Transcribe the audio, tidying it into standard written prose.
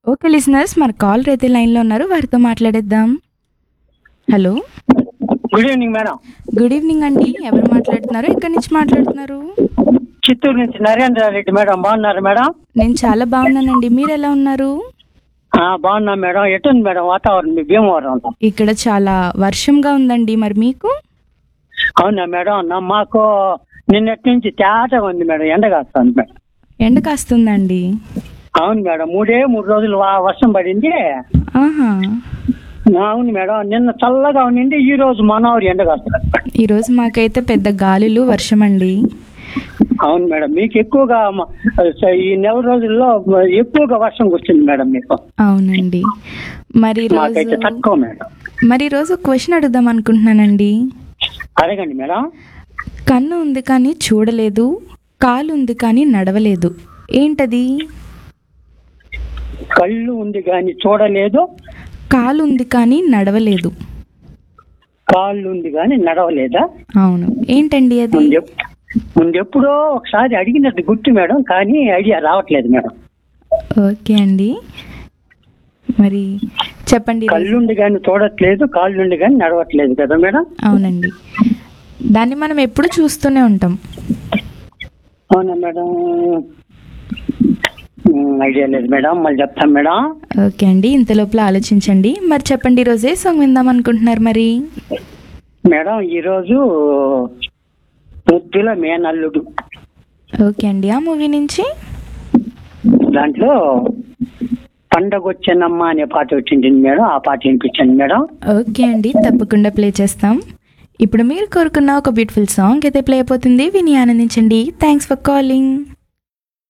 Okay listeners, మన caller అయితే లైన్లో ఉన్నారు, వారితో మాట్లాడేద్దాం. Hello, good evening madam. Good evening అండి. ఎవరు మాట్లాడుతున్నారు, ఎక్కడి నుంచి మాట్లాడుతున్నారు? చిత్తూరు నుంచి నరేంద్ర రెడ్డి మేడం. బాగున్నారు మేడం? నేను చాలా బాగున్నానండి, మీరు ఎలా ఉన్నారు? బాగున్నా మేడం. ఎటుంది మేడం వాతావరణం మీ భీమవరంలో? ఇక్కడ చాలా వర్షంగా ఉందండి, మరి మీకు? అవునా మేడం? మాకు నిన్నటి నుంచి తేటగా ఉంది మేడం, ఎండ కాస్తుంది మేడం. ఎండ కాస్తుందండి? అవును మేడం, 3 రోజులు వర్షం పడింది. ఆహా, అవును మేడం, నిన్న చల్లగా ఉండింది, ఈ రోజు మనవరు ఎండ కాస్తుంది. ఈరోజు మాకైతే పెద్ద గాలులు వర్షం అండి. అవును మేడం, మీకు ఎక్కువగా ఈ నెల రోజుల్లో ఎక్కువగా వర్షం కురిసింది మేడం మీకు. అవునండి. మరి మాకైతే తక్కువ మేడం. ఈరోజు క్వశ్చన్ అడుగుదాం అనుకుంటున్నానండి. అడగండి మేడం. కన్ను ఉంది కానీ చూడలేదు, కాలు ఉంది కానీ నడవలేదు, ఏంటది? కళ్ళు ఉంది కానీ చూడలేదు, కాలు ఉంది కానీ నడవలేదు. కాళ్ళు ఉంది కానీ నడవలేదా? అవును, ఏంటండి అది? ముందెప్పుడో ఒకసారి అడిగినట్టు గుర్తు మేడం, కానీ ఐడియా రావట్లేదు మేడం. ఓకే అండి, మరి చెప్పండి. కళ్ళుండి కానీ చూడట్లేదు, కాళ్ళుండి కానీ నడవట్లేదు కదా మేడం? అవునండి, దాన్ని మనం ఎప్పుడు చూస్తూనే ఉంటాం. అవునా మేడం? ఐడియా లేదు మేడం, మళ్ళీ చెప్తాం మేడం. ఓకే అండి, ఇంత లోపల ఆలోచించండి. మరి చెప్పండి, ఈరోజే సాంగ్ విందాం అనుకుంటున్నారు మరి? మేడం ఈరోజు ముద్దుల మేనల్లుడు. ఓకే అండి, ఆ మూవీ నుంచి దాంట్లో పండగొచ్చెనమ్మ అనే పాట వచ్చింది మేడం, ఆ పాట వినిపించండి మేడం. ఓకే అండి, తప్పకుండా ప్లే చేస్తాం. ఇప్పుడు మీరు కోరుకున్న ఒక బ్యూటిఫుల్ సాంగ్ అయితే ప్లే అయిపోతుంది, విని ఆనందించండి. Thanks for calling.